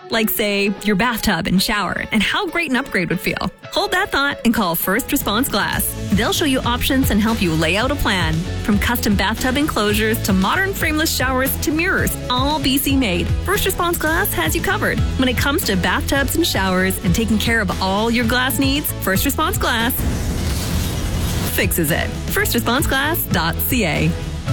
Like, say, your bathtub and shower, and how great an upgrade would feel. Hold that thought and call First Response Glass. They'll show you options and help you lay out a plan. From custom bathtub enclosures to modern frameless showers to mirrors, all BC made. First Response Glass has you covered. When it comes to bathtubs and showers and taking care of all your glass needs, First Response Glass fixes it. FirstResponseGlass.ca.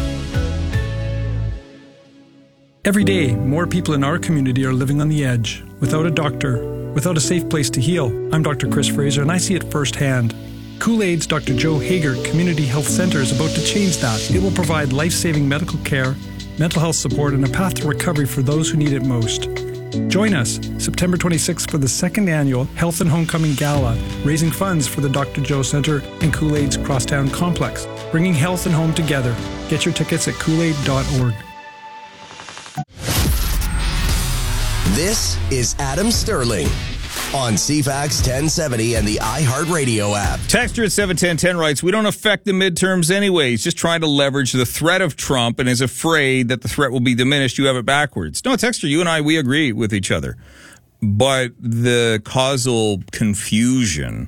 Every day, more people in our community are living on the edge, without a doctor, without a safe place to heal. I'm Dr. Chris Fraser, and I see it firsthand. Kool-Aid's Dr. Joe Hager Community Health Center is about to change that. It will provide life-saving medical care, mental health support, and a path to recovery for those who need it most. Join us September 26th for the second annual Health and Homecoming Gala, raising funds for the Dr. Joe Center and Kool-Aid's Crosstown Complex, bringing health and home together. Get your tickets at koolaid.org. This is Adam Sterling on CFAX 1070 and the iHeartRadio app. Texter at 71010 writes, we don't affect the midterms anyway. He's just trying to leverage the threat of Trump and is afraid that the threat will be diminished. You have it backwards. No, Texter, you and I, we agree with each other. But the causal confusion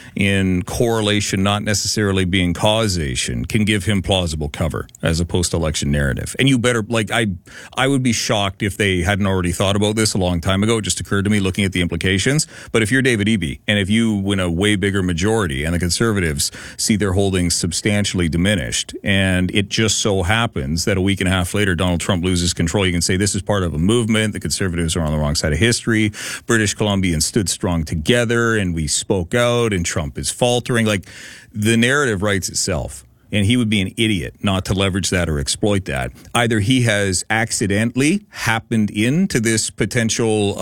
in correlation not necessarily being causation can give him plausible cover as a post-election narrative. And you better, like, I would be shocked if they hadn't already thought about this a long time ago. It just occurred to me looking at the implications. But if you're David Eby and if you win a way bigger majority and the Conservatives see their holdings substantially diminished, and it just so happens that a week and a half later Donald Trump loses control, you can say this is part of a movement. The Conservatives are on the wrong side of history. British Columbians stood strong together and we spoke out, and Trump is faltering. Like, the narrative writes itself, and he would be an idiot not to leverage that or exploit that. Either he has accidentally happened into this potential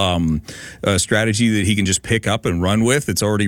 strategy that he can just pick up and run with. It's already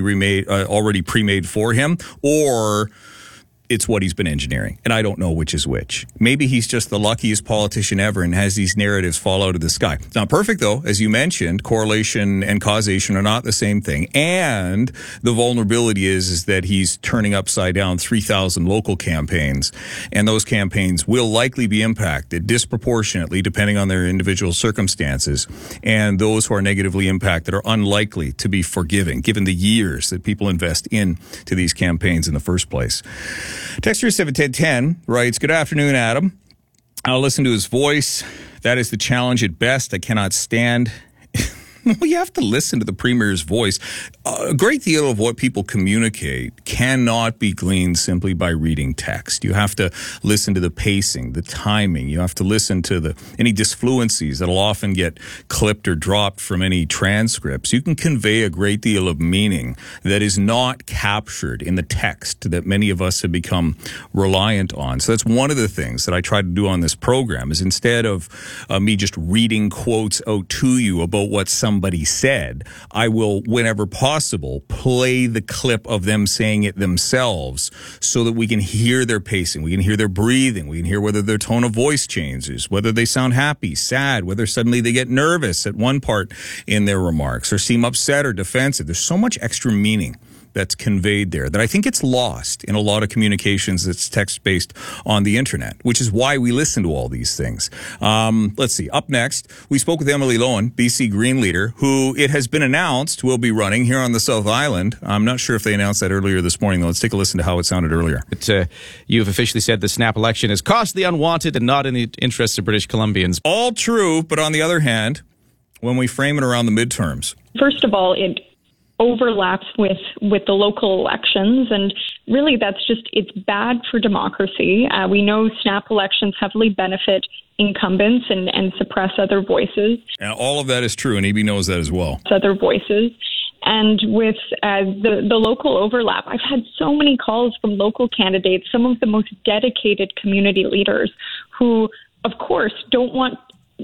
pre-made for him, or it's what he's been engineering. And I don't know which is which. Maybe he's just the luckiest politician ever and has these narratives fall out of the sky. It's not perfect, though. As you mentioned, correlation and causation are not the same thing. And the vulnerability is that he's turning upside down 3,000 local campaigns. And those campaigns will likely be impacted disproportionately depending on their individual circumstances. And those who are negatively impacted are unlikely to be forgiving, given the years that people invest into these campaigns in the first place. Texter 71010 writes, good afternoon, Adam. I'll listen to his voice. That is the challenge at best. I cannot stand. Well, you have to listen to the Premier's voice. A great deal of what people communicate cannot be gleaned simply by reading text. You have to listen to the pacing, the timing. You have to listen to any disfluencies that'll often get clipped or dropped from any transcripts. You can convey a great deal of meaning that is not captured in the text that many of us have become reliant on. So that's one of the things that I try to do on this program, is instead of me just reading quotes out to you about what somebody said, I will, whenever possible, play the clip of them saying it themselves so that we can hear their pacing, we can hear their breathing, we can hear whether their tone of voice changes, whether they sound happy, sad, whether suddenly they get nervous at one part in their remarks or seem upset or defensive. There's so much extra meaning that's conveyed there that I think it's lost in a lot of communications that's text-based on the internet, which is why we listen to all these things. Let's see. Up next, we spoke with Emily Lohan, BC Green leader, who it has been announced will be running here on the South Island. I'm not sure if they announced that earlier this morning, though. Let's take a listen to how it sounded earlier. You've officially said the snap election is costly, unwanted, and not in the interests of British Columbians. All true, but on the other hand, when we frame it around the midterms. First of all, it overlaps with the local elections, and really it's bad for democracy. We know snap elections heavily benefit incumbents and suppress other voices. And all of that is true, and Eby knows that as well. Other voices. And with the local overlap, I've had so many calls from local candidates, some of the most dedicated community leaders who, of course, don't want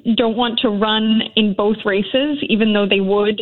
to run in both races, even though they would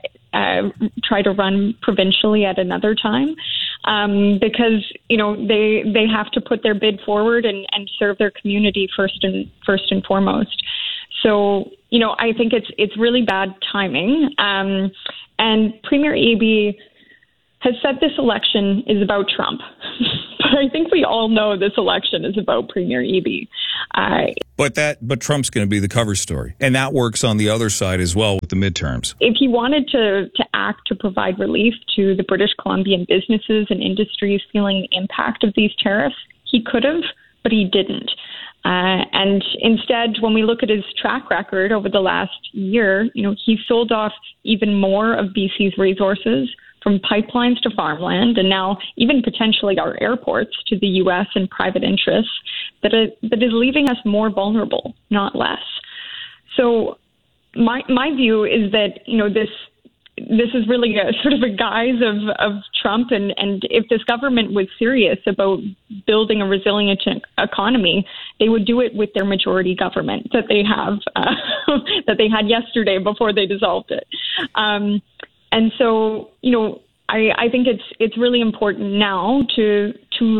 try to run provincially at another time, because they have to put their bid forward and serve their community first and foremost. So I think it's really bad timing. And Premier Eby has said this election is about Trump. But I think we all know this election is about Premier Eby. But Trump's going to be the cover story. And that works on the other side as well with the midterms. If he wanted to act to provide relief to the British Columbian businesses and industries feeling the impact of these tariffs, he could have, but he didn't. And instead, when we look at his track record over the last year, he sold off even more of BC's resources, from pipelines to farmland, and now even potentially our airports to the U.S. and private interests, that is leaving us more vulnerable, not less. So my view is that this is really a sort of a guise of Trump, and if this government was serious about building a resilient economy, they would do it with their majority government that they have that they had yesterday before they dissolved it. And so, I think it's really important now to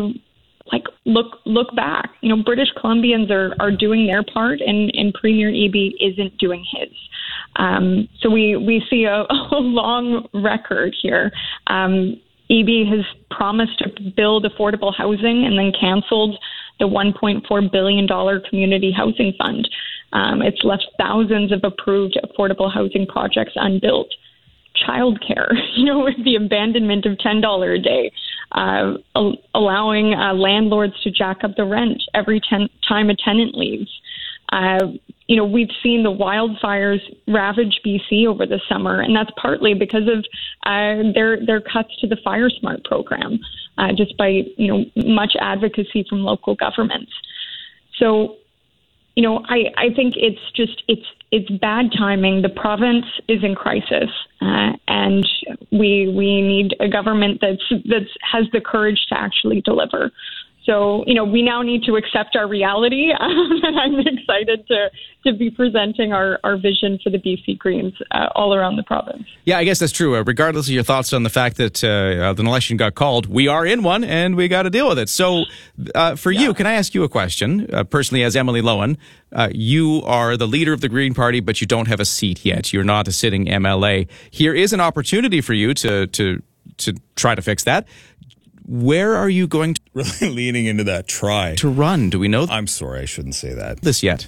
look back. British Columbians are doing their part, and Premier Eby isn't doing his. So we see a long record here. Eby has promised to build affordable housing and then canceled the $1.4 billion community housing fund. It's left thousands of approved affordable housing projects unbuilt. Childcare, with the abandonment of $10 a day, allowing landlords to jack up the rent every time a tenant leaves. We've seen the wildfires ravage BC over the summer, and that's partly because of their cuts to the Fire Smart program, despite much advocacy from local governments. So, I think it's bad timing. The province is in crisis, and we need a government that has the courage to actually deliver. So, we now need to accept our reality, and I'm excited to be presenting our vision for the BC Greens all around the province. Yeah, I guess that's true. Regardless of your thoughts on the fact that an election got called, we are in one, and we got to deal with it. So, you, can I ask you a question? Personally, as Emily Lowen, you are the leader of the Green Party, but you don't have a seat yet. You're not a sitting MLA. Here is an opportunity for you to try to fix that. Where are you going to... Really leaning into that try. To run, do we know? I'm sorry, I shouldn't say that. This yet.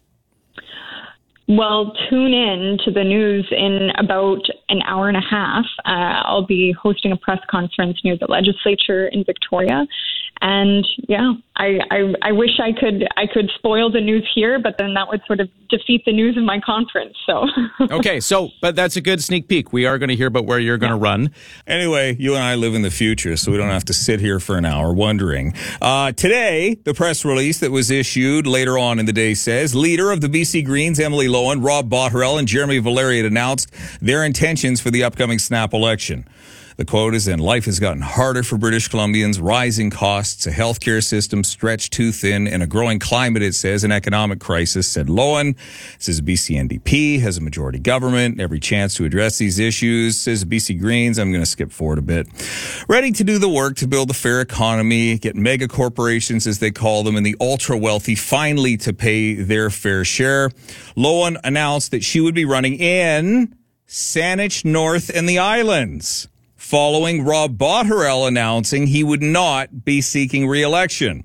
Well, tune in to the news in about an hour and a half. I'll be hosting a press conference near the legislature in Victoria. And yeah, I wish I could spoil the news here, but then that would sort of defeat the news of my conference. So okay, but that's a good sneak peek. We are going to hear about where you're going to run. Anyway, you and I live in the future, so we don't have to sit here for an hour wondering. Today, the press release that was issued later on in the day says leader of the BC Greens, Emily Lowen, Rob Botterill, and Jeremy Valerian announced their intentions for the upcoming snap election. The quote is, and life has gotten harder for British Columbians, rising costs, a healthcare system stretched too thin, and a growing climate, it says, an economic crisis, said Lowen. Says BC NDP has a majority government, every chance to address these issues, says BC Greens. I'm going to skip forward a bit. Ready to do the work to build a fair economy, get mega corporations, as they call them, and the ultra-wealthy finally to pay their fair share. Lowen announced that she would be running in Saanich North and the Islands, following Rob Botterill announcing he would not be seeking re-election.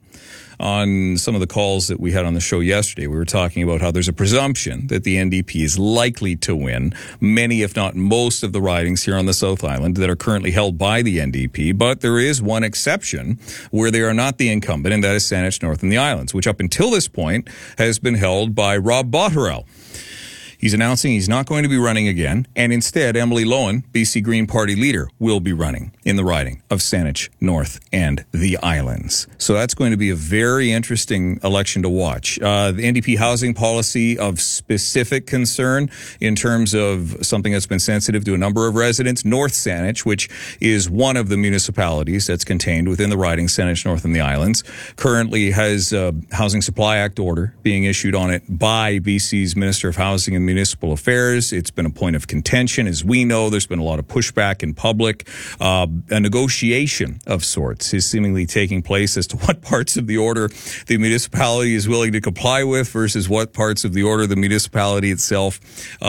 On some of the calls that we had on the show yesterday, we were talking about how there's a presumption that the NDP is likely to win many, if not most, of the ridings here on the South Island that are currently held by the NDP. But there is one exception where they are not the incumbent, and that is Saanich North and the Islands, which up until this point has been held by Rob Botterill. He's announcing he's not going to be running again, and instead, Emily Lowen, BC Green Party leader, will be running in the riding of Saanich North and the Islands. So that's going to be a very interesting election to watch. The NDP housing policy of specific concern in terms of something that's been sensitive to a number of residents. North Saanich, which is one of the municipalities that's contained within the riding Saanich North and the Islands, currently has a Housing Supply Act order being issued on it by BC's Minister of Housing and municipal affairs. It's been a point of contention. As we know, there's been a lot of pushback in public. A negotiation of sorts is seemingly taking place as to what parts of the order the municipality is willing to comply with versus what parts of the order the municipality itself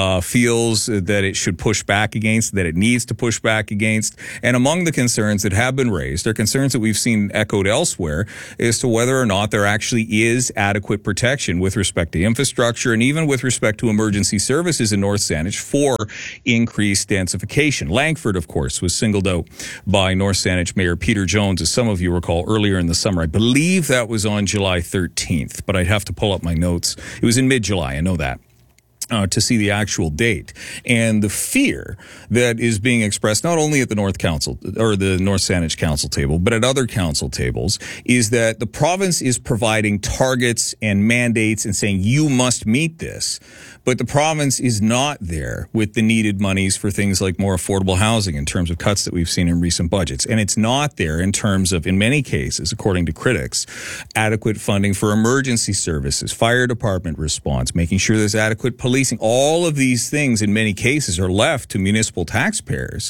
feels that it should push back against, that it needs to push back against. And among the concerns that have been raised are concerns that we've seen echoed elsewhere as to whether or not there actually is adequate protection with respect to infrastructure and even with respect to emergency services in North Saanich for increased densification. Langford, of course, was singled out by North Saanich Mayor Peter Jones, as some of you recall, earlier in the summer. I believe that was on July 13th, but I'd have to pull up my notes. It was in mid-July, I know that. To see the actual date. And the fear that is being expressed not only at the North Council or the North Saanich Council table, but at other council tables is that the province is providing targets and mandates and saying you must meet this. But the province is not there with the needed monies for things like more affordable housing in terms of cuts that we've seen in recent budgets. And it's not there in terms of, in many cases, according to critics, adequate funding for emergency services, fire department response, making sure there's adequate policing. All of these things in many cases are left to municipal taxpayers.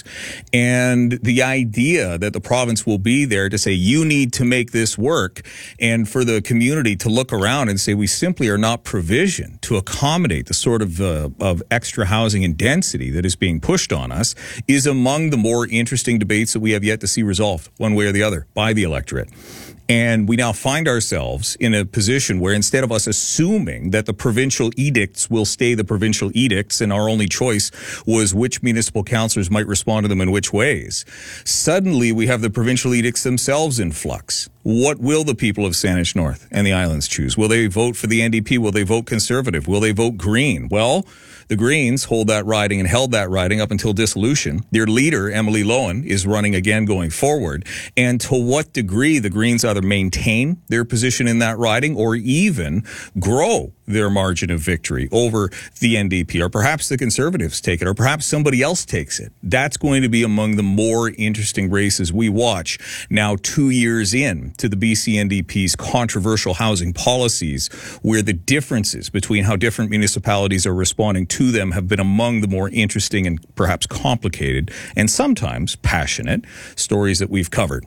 And the idea that the province will be there to say, you need to make this work, and for the community to look around and say, we simply are not provisioned to accommodate the sort of extra housing and density that is being pushed on us, is among the more interesting debates that we have yet to see resolved one way or the other by the electorate. And we now find ourselves in a position where instead of us assuming that the provincial edicts will stay the provincial edicts and our only choice was which municipal councillors might respond to them in which ways, suddenly we have the provincial edicts themselves in flux. What will the people of Saanich North and the Islands choose? Will they vote for the NDP? Will they vote Conservative? Will they vote Green? Well, the Greens hold that riding and held that riding up until dissolution. Their leader, Emily Lowen, is running again going forward. And to what degree the Greens either maintain their position in that riding or even grow their margin of victory over the NDP, or perhaps the Conservatives take it, or perhaps somebody else takes it. That's going to be among the more interesting races we watch now 2 years in to the BC NDP's controversial housing policies, where the differences between how different municipalities are responding to them have been among the more interesting and perhaps complicated and sometimes passionate stories that we've covered.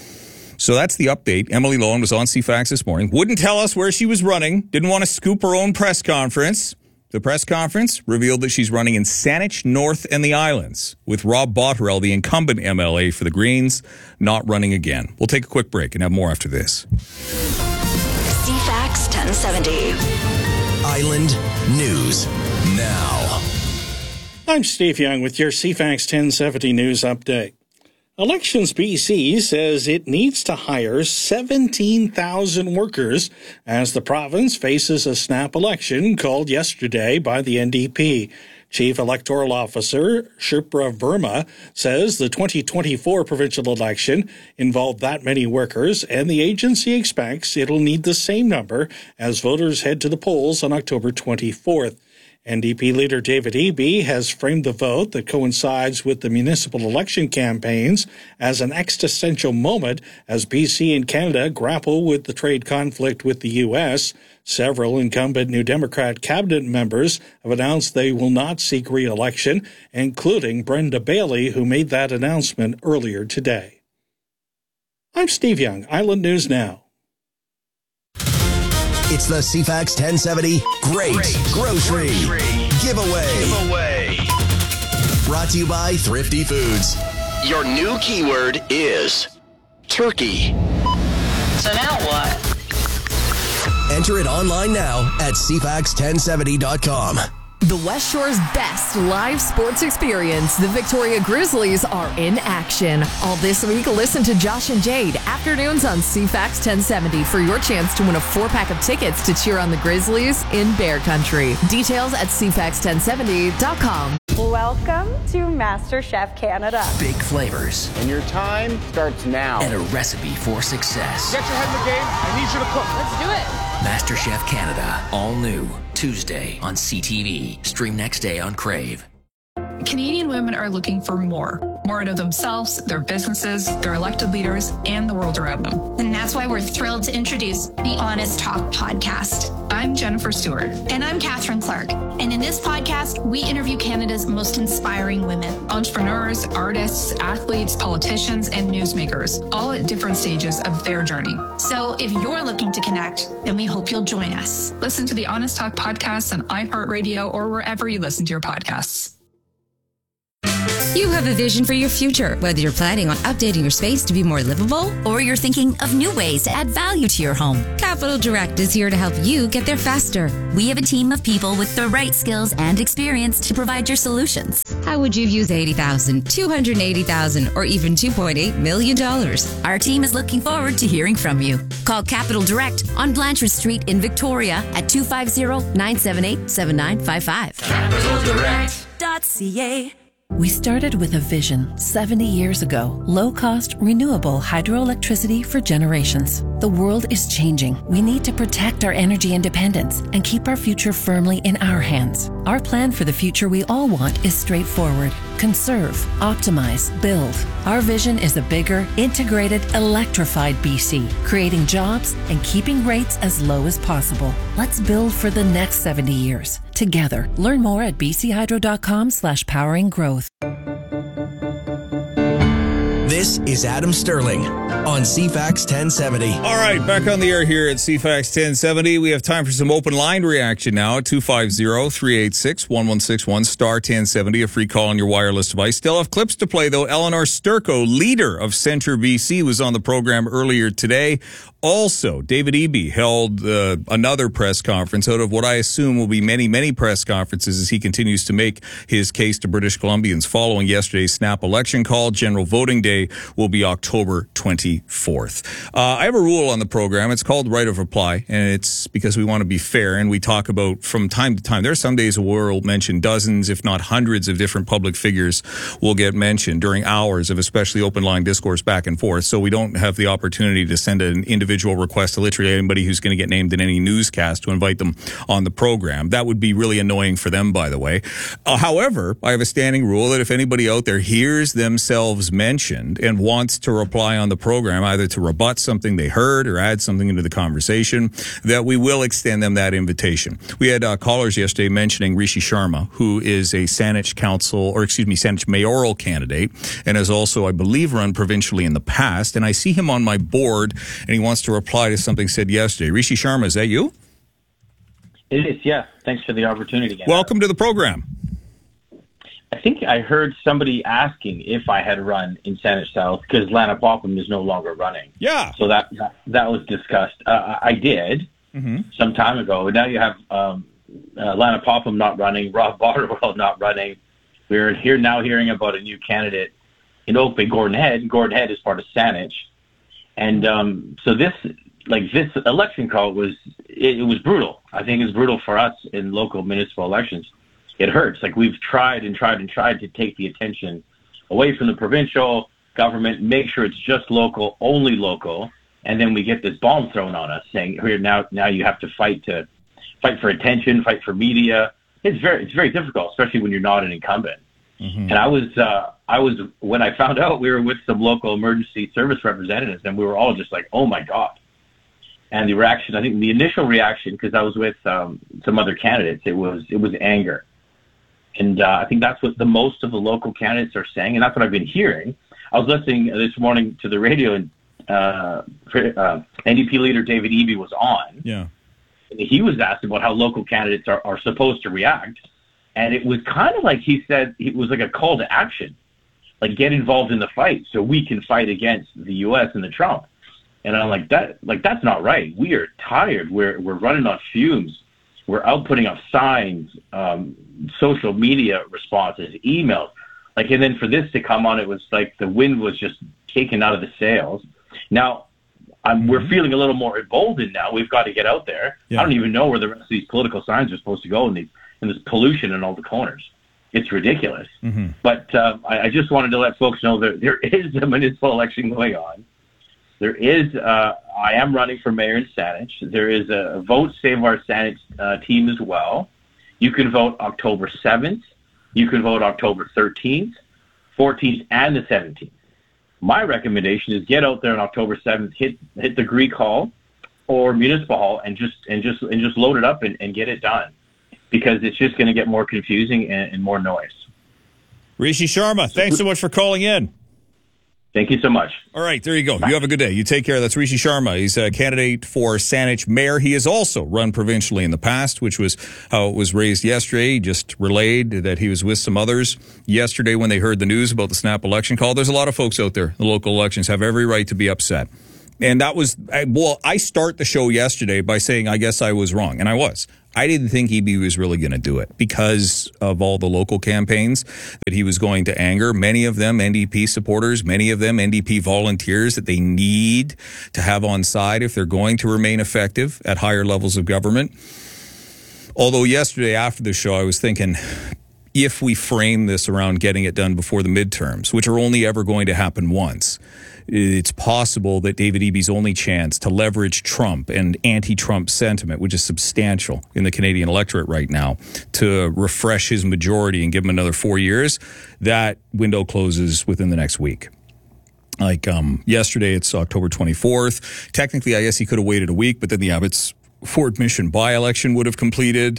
So that's the update. Emily Lowen was on CFAX this morning. Wouldn't tell us where she was running. Didn't want to scoop her own press conference. The press conference revealed that she's running in Saanich North and the Islands, with Rob Botterill, the incumbent MLA for the Greens, not running again. We'll take a quick break and have more after this. CFAX 1070. Island News Now. I'm Steve Young with your CFAX 1070 News Update. Elections BC says it needs to hire 17,000 workers as the province faces a snap election called yesterday by the NDP. Chief Electoral Officer Shipra Verma says the 2024 provincial election involved that many workers, and the agency expects it'll need the same number as voters head to the polls on October 24th. NDP leader David Eby has framed the vote that coincides with the municipal election campaigns as an existential moment as BC and Canada grapple with the trade conflict with the U.S. Several incumbent New Democrat cabinet members have announced they will not seek re-election, including Brenda Bailey, who made that announcement earlier today. I'm Steve Young, Island News Now. It's the CFAX 1070 Great Grocery Giveaway. Brought to you by Thrifty Foods. Your new keyword is turkey. So now what? Enter it online now at CFAX1070.com. The West Shore's best live sports experience. The Victoria Grizzlies are in action. All this week, listen to Josh and Jade afternoons on CFAX 1070 for your chance to win a 4-pack of tickets to cheer on the Grizzlies in Bear Country. Details at CFAX1070.com. Welcome to MasterChef Canada. Big flavors. And your time starts now. And a recipe for success. Get your head in the game. I need you to cook. Let's do it. MasterChef Canada. All new. Tuesday on CTV. Stream next day on Crave. Canadian women are looking for more out of themselves, their businesses, their elected leaders, and the world around them. And that's why we're thrilled to introduce the Honest Talk podcast. I I'm Jennifer Stewart. And I'm Catherine Clark. And in this podcast, we interview Canada's most inspiring women. Entrepreneurs, artists, athletes, politicians, and newsmakers, all at different stages of their journey. So if you're looking to connect, then we hope you'll join us. Listen to the Honest Talk podcast on iHeartRadio or wherever you listen to your podcasts. You have a vision for your future, whether you're planning on updating your space to be more livable or you're thinking of new ways to add value to your home. Capital Direct is here to help you get there faster. We have a team of people with the right skills and experience to provide your solutions. How would you use $80,000, $280,000, or even $2.8 million? Our team is looking forward to hearing from you. Call Capital Direct on Blanchard Street in Victoria at 250-978-7955. CapitalDirect.ca. We started with a vision 70 years ago. Low-cost, renewable hydroelectricity for generations. The world is changing. We need to protect our energy independence and keep our future firmly in our hands. Our plan for the future we all want is straightforward. Conserve, optimize, build. Our vision is a bigger, integrated, electrified BC, creating jobs and keeping rates as low as possible. Let's build for the next 70 years. Together. Learn more at bchydro.com/powering growth. This is Adam Sterling on CFAX 1070. All right, back on the air here at CFAX 1070. We have time for some open line reaction now at 250-386-1161, star 1070, a free call on your wireless device. Still have clips to play, though. Eleanor Sturko, leader of Centre BC, was on the program earlier today. Also, David Eby held another press conference out of what I assume will be many, many press conferences as he continues to make his case to British Columbians following yesterday's snap election call. General voting day will be October 24th. I have a rule on the program. It's called right of reply, and it's because we want to be fair, and we talk about from time to time. There are some days where we'll mention dozens, if not hundreds, of different public figures will get mentioned during hours of especially open line discourse back and forth, so we don't have the opportunity to send an individual request to literally anybody who's going to get named in any newscast to invite them on the program. That would be really annoying for them, by the way. However, I have a standing rule that if anybody out there hears themselves mentioned and wants to reply on the program, either to rebut something they heard or add something into the conversation, that we will extend them that invitation. We had callers yesterday mentioning Rishi Sharma, who is a Saanich Saanich mayoral candidate and has also, I believe, run provincially in the past. And I see him on my board, and he wants to reply to something said yesterday. Rishi Sharma, is that you? It is, yeah. Thanks for the opportunity. Welcome to the program. I think I heard somebody asking if I had run in Saanich South because Lana Popham is no longer running. Yeah. So that was discussed. I did some time ago. Now you have Lana Popham not running, Rob Botterwell not running. We're hearing about a new candidate in Oak Bay, Gordon Head. Gordon Head is part of Saanich. And so this election call was brutal. I think it's brutal for us in local municipal elections. It hurts. Like, we've tried and tried and tried to take the attention away from the provincial government, make sure it's just local, only local, and then we get this bomb thrown on us saying, here, now you have to fight for attention, fight for media. It's very difficult, especially when you're not an incumbent. Mm-hmm. And I was when I found out, we were with some local emergency service representatives, and we were all just like, oh my God. And the reaction, I think the initial reaction, because I was with some other candidates, it was anger. And I think that's what the most of the local candidates are saying, and that's what I've been hearing. I was listening this morning to the radio, and NDP leader David Eby was on. Yeah. And he was asked about how local candidates are supposed to react. And it was kind of like he said, it was like a call to action, like get involved in the fight so we can fight against the U.S. and the Trump. And I'm like, that's not right. We are tired. We're running on fumes. We're out putting up signs, social media responses, emails. Like, and then for this to come on, it was like the wind was just taken out of the sails. Now, we're feeling a little more emboldened now. We've got to get out there. Yeah. I don't even know where the rest of these political signs are supposed to go in this pollution in all the corners. It's ridiculous. Mm-hmm. But I just wanted to let folks know that there is a municipal election going on. There is, I am running for mayor in Saanich. There is a Vote Save Our Saanich team as well. You can vote October 7th. You can vote October 13th, 14th, and the 17th. My recommendation is get out there on October 7th, hit the Greek Hall, or Municipal Hall and just load it up and get it done, because it's just going to get more confusing and more noise. Rishi Sharma, thanks so much for calling in. Thank you so much. All right, there you go. Bye. You have a good day. You take care. That's Rishi Sharma. He's a candidate for Saanich mayor. He has also run provincially in the past, which was how it was raised yesterday. He just relayed that he was with some others yesterday when they heard the news about the snap election call. There's a lot of folks out there. The local elections have every right to be upset. And that was, I start the show yesterday by saying, I guess I was wrong. And I was. I didn't think EB was really going to do it because of all the local campaigns that he was going to anger. Many of them NDP supporters, many of them NDP volunteers that they need to have on side if they're going to remain effective at higher levels of government. Although yesterday after the show, I was thinking, if we frame this around getting it done before the midterms, which are only ever going to happen once, it's possible that David Eby's only chance to leverage Trump and anti-Trump sentiment, which is substantial in the Canadian electorate right now, to refresh his majority and give him another 4 years, that window closes within the next week. Like yesterday, it's October 24th. Technically, I guess he could have waited a week, but then the Abbott's Fort Mission by-election would have completed.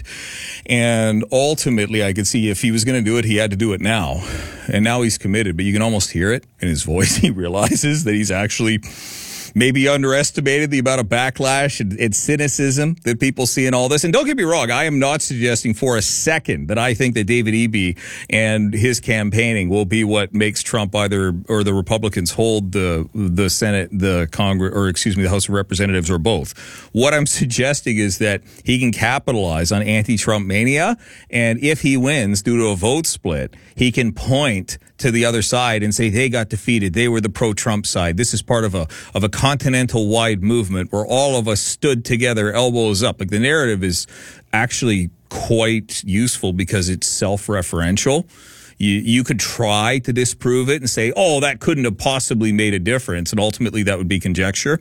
And ultimately, I could see if he was going to do it, he had to do it now. And now he's committed, but you can almost hear it in his voice. He realizes that he's actually maybe underestimated the amount of backlash and cynicism that people see in all this. And don't get me wrong, I am not suggesting for a second that I think that David Eby and his campaigning will be what makes Trump or the Republicans hold the Senate, the Congress, or excuse me, the House of Representatives, or both. What I'm suggesting is that he can capitalize on anti-Trump mania, and if he wins due to a vote split, he can point to the other side and say they got defeated. They were the pro-Trump side. This is part of a continental-wide movement where all of us stood together, elbows up. Like, the narrative is actually quite useful because it's self-referential. You could try to disprove it and say, oh, that couldn't have possibly made a difference, and ultimately that would be conjecture.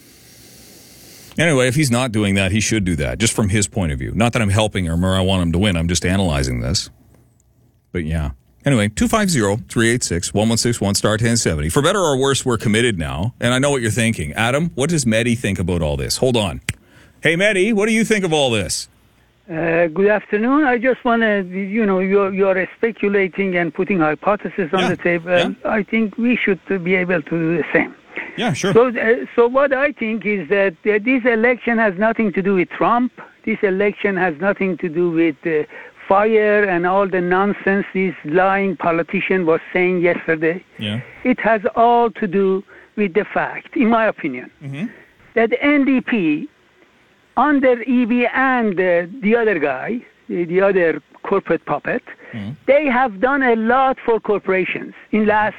Anyway, if he's not doing that, he should do that, just from his point of view. Not that I'm helping him or I want him to win. I'm just analyzing this. But yeah. Anyway, 250-386-1161, star 1070. For better or worse, we're committed now. And I know what you're thinking. Adam, what does Mehdi think about all this? Hold on. Hey, Mehdi, what do you think of all this? Good afternoon. I just want to, you're speculating and putting hypotheses on the table. Yeah. I think we should be able to do the same. Yeah, sure. So what I think is that this election has nothing to do with Trump. This election has nothing to do with fire and all the nonsense this lying politician was saying yesterday. Yeah. It has all to do with the fact, in my opinion, that the NDP, under EB and the other guy, the other corporate puppet, they have done a lot for corporations in last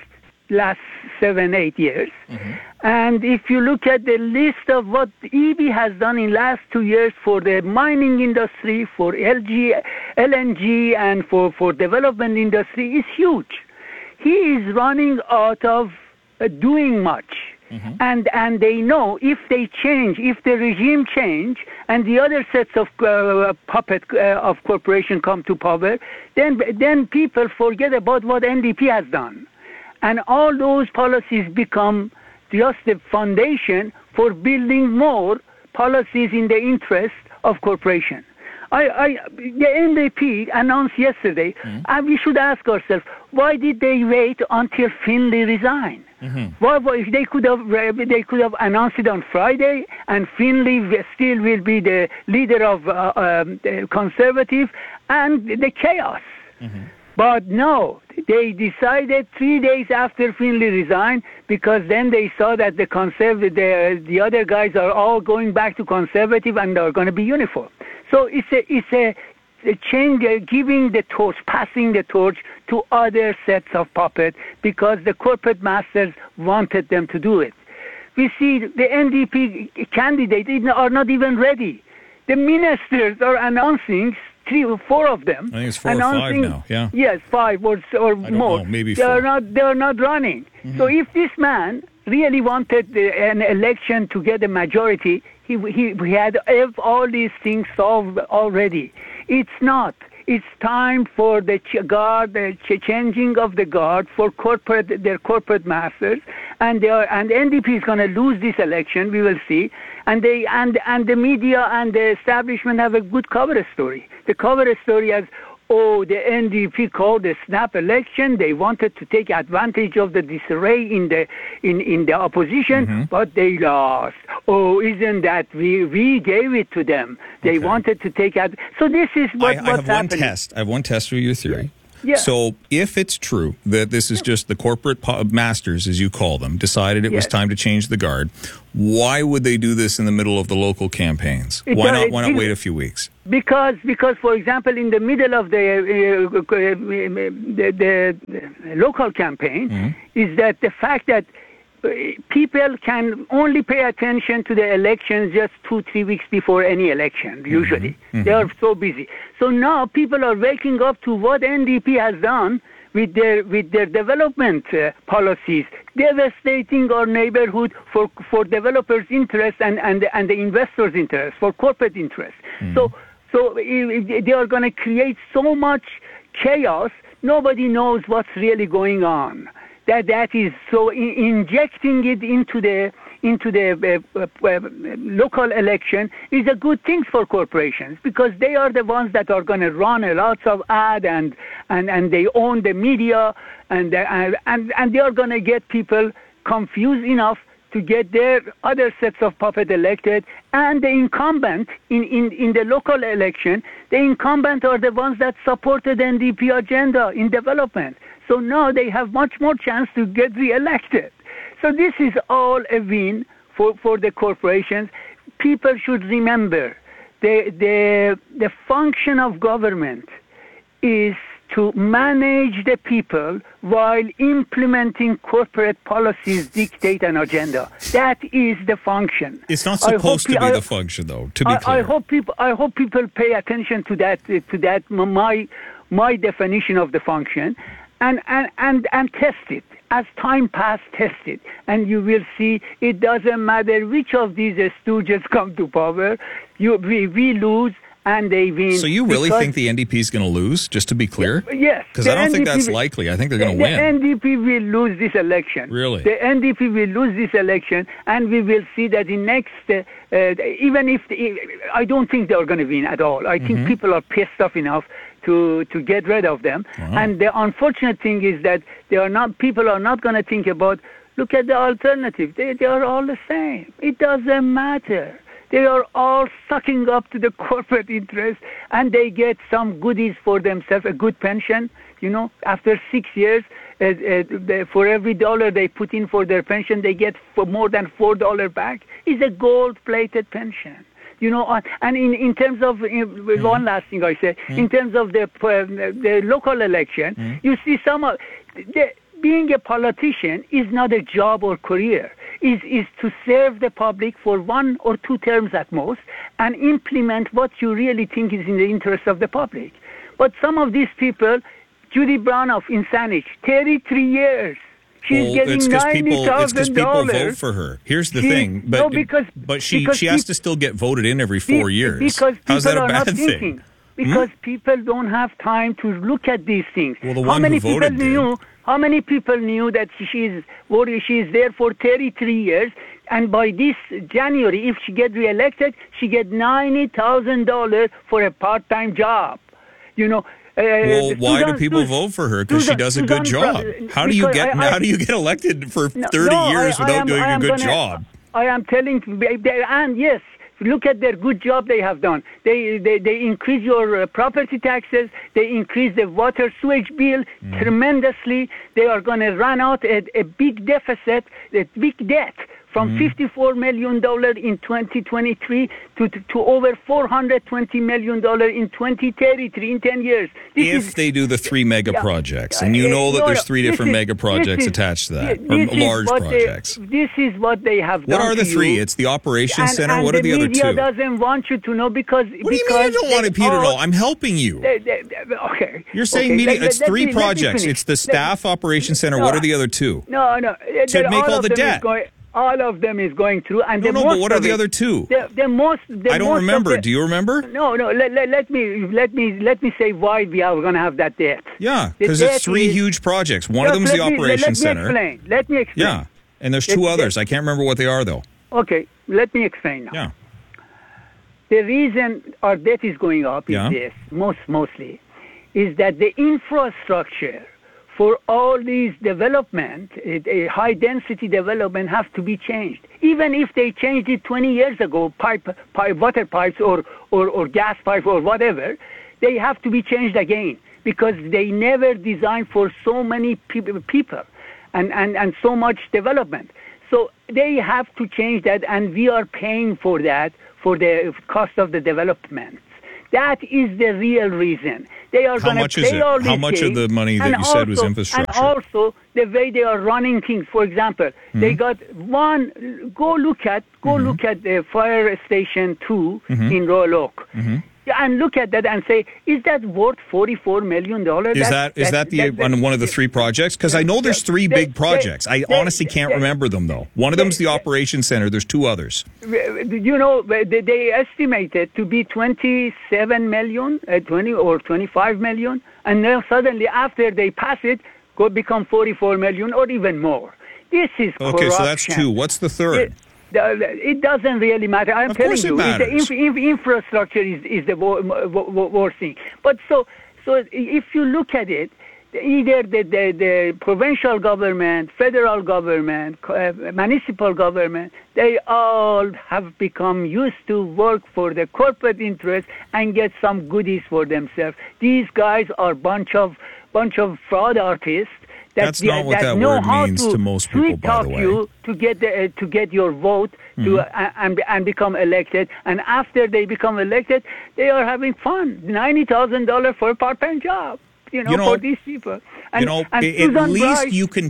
7-8 years. And if you look at the list of what EB has done in last 2 years for the mining industry, for LNG, and for development industry, is huge. He is running out of doing much. And they know if they change, if the regime change, and the other sets of puppet of corporation come to power, then people forget about what NDP has done. And all those policies become just the foundation for building more policies in the interest of corporation. The NDP announced yesterday, and we should ask ourselves, why did they wait until Finlay resigned? Why they could have announced it on Friday, and Finlay still will be the leader of Conservative, and the chaos. But no, they decided 3 days after Finlay resigned, because then they saw that the other guys are all going back to Conservative and are going to be uniform. So it's a change, giving the torch, passing the torch to other sets of puppets, because the corporate masters wanted them to do it. We see the NDP candidates are not even ready. The ministers are announcing, 3 or 4 of them. I think it's 4 or 5 now. Yeah. Yes, 5 or more. Maybe 4. They are not running. So if this man really wanted an election to get a majority, he had all these things solved already. It's not. It's time for the changing of the guard for their corporate masters, and NDP is going to lose this election. We will see, and the media and the establishment have a good cover story. The cover story is, the NDP called a snap election. They wanted to take advantage of the disarray in the opposition, but they lost. Oh, isn't that we gave it to them? They wanted to take it. So this is what's happening. I have one test for your theory. Yeah. So if it's true that this is just the corporate masters, as you call them, decided it was time to change the guard, why would they do this in the middle of the local campaigns? Why not wait a few weeks? Because, for example, in the middle of the local campaign, is that the fact that people can only pay attention to the elections just 2-3 weeks before any election, usually. They are so busy. So now people are waking up to what NDP has done with their development policies, devastating our neighborhood for developers' interest and the investors' interest, for corporate interest. So they are going to create so much chaos, nobody knows what's really going on. That is so injecting it into the local election is a good thing for corporations, because they are the ones that are going to run a lot of ad and they own the media and they are going to get people confused enough to get their other sets of puppet elected, and the incumbent in the local election, the incumbent are the ones that supported NDP agenda in development. So now they have much more chance to get re-elected. So this is all a win for the corporations. People should remember the function of government is to manage the people while implementing corporate policies, dictate an agenda. That is the function. It's not supposed to be the function, though, to be clear. I hope people pay attention to that my definition of the function, and test it. As time passes, test it. And you will see it doesn't matter which of these stooges come to power, we lose and they win. So you really think the NDP is going to lose, just to be clear? Yes. Because I don't think that's likely. I think they're going to win. The NDP will lose this election. Really? The NDP will lose this election, and we will see that the next, even if, I don't think they're going to win at all. I think people are pissed off enough to get rid of them. And the unfortunate thing is that people are not going to think about, look at the alternative. They are all the same. It doesn't matter. They are all sucking up to the corporate interest, and they get some goodies for themselves, a good pension. After 6 years, for every $1 they put in for their pension, they get for more than $4 back. It's a gold-plated pension. And in terms of, one last thing I say, in terms of the local election, you see being a politician is not a job or career. Is to serve the public for 1 or 2 terms at most and implement what you really think is in the interest of the public. But some of these people, Judy Brown in Saanich, 33 years. She's getting $90,000. It's because people vote for her. Here's the thing. But she has to still get voted in every 4 years. Because how's that people a bad are not thing? thinking. Because people don't have time to look at these things. Well, the one who voted did. How many people knew that she is there for 33 years, and by this January, if she gets re-elected, she gets $90,000 for a part-time job? Well, why do people vote for her? Because she does a good job. How do you get elected for 30 years without doing a good job? I am telling you, and yes. Look at their good job they have done. They increase your property taxes. They increase the water sewage bill tremendously. They are going to run out a big deficit, a big debt from $54 million in 2023 to over $420 million in 2033 in 10 years. They do the 3 mega projects, and that there's 3 different mega projects attached to that, or large projects. This is what they have done. What are the 3? It's the operations center. What are the other 2? The media doesn't want you to know because... What do you mean I don't want people to know? I'm helping you. Okay. You're saying media. It's 3 projects. It's the staff operations center. What are the other 2? No. To make all the debt. All of them is going through, and but what are the other 2? I don't remember. Do you remember? No. Let me say why we are going to have that debt. Yeah, because it's 3 huge projects. One of them is the operations center. Let me explain. Yeah. And there's two others. I can't remember what they are, though. Okay, let me explain now. Yeah. The reason our debt is going up is this, mostly, is that the infrastructure for all these development, high-density development, has to be changed. Even if they changed it 20 years ago, water pipes or gas pipes or whatever, they have to be changed again because they never designed for so many people and so much development. So they have to change that, and we are paying for that, for the cost of the development. That is the real reason. They are going to play all these How much games, of the money that you said was infrastructure? And also the way they are running things. For example, they got one. Go look at the fire station 2 in Royal Oak. And look at that and say, is that worth $44 million? Is that on one of the three projects? Because I know there's three big projects. I honestly can't remember them, though. One of them's the operations center. There's two others. You know, they estimated to be 27 million, 20 or 25 million, and then suddenly after they pass it, go become 44 million or even more. This is corruption. Okay, so that's two. What's the third? It doesn't really matter. I'm telling you, the infrastructure is the worst thing. But so if you look at it, either the provincial government, federal government, municipal government, they all have become used to work for the corporate interest and get some goodies for themselves. These guys are bunch of fraud artists. That's not what that word means to most people, by the way. You to get your vote and become elected, and after they become elected, they are having fun. $90,000 for a part-time job. For these people. And at least you can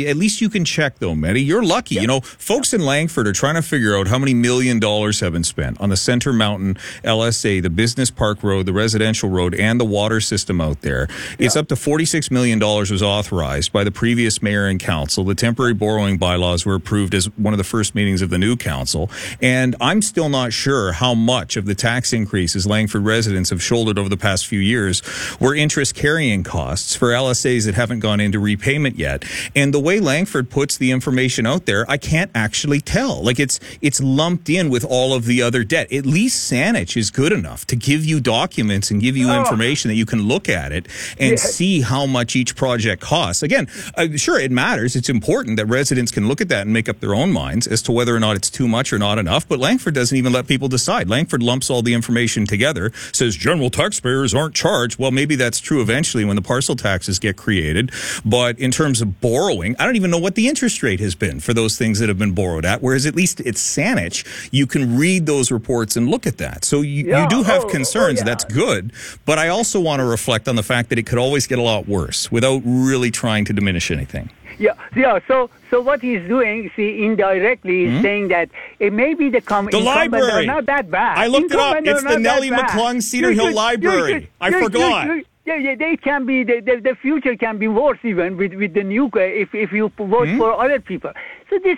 check, though, Mehdi. You're lucky. Yeah. Folks in Langford are trying to figure out how many $1 million have been spent on the Center Mountain LSA, the Business Park Road, the residential road, and the water system out there. Yeah. It's up to $46 million was authorized by the previous mayor and council. The temporary borrowing bylaws were approved as one of the first meetings of the new council. And I'm still not sure how much of the tax increases Langford residents have shouldered over the past few years were interest carrying costs for LSAs that haven't gone into repayment yet. And the way Langford puts the information out there, I can't actually tell. Like it's lumped in with all of the other debt. At least Saanich is good enough to give you documents and give you information that you can look at it and see how much each project costs. Again, sure, it matters. It's important that residents can look at that and make up their own minds as to whether or not it's too much or not enough. But Langford doesn't even let people decide. Langford lumps all the information together, says general taxpayers aren't charged. Well, maybe that's true eventually when the parcel taxes get created. But in terms of borrowing, I don't even know what the interest rate has been for those things that have been borrowed at, whereas at least at Saanich, you can read those reports and look at that. So you do have concerns. That's good. But I also want to reflect on the fact that it could always get a lot worse without really trying to diminish anything. Yeah. So what he's doing, indirectly, is saying that it may be the library. Not that bad. I looked it up. It's the Nellie McClung Cedar Hill Library. I forgot. Yeah, they can be. The future can be worse even with the new if you vote for other people. So this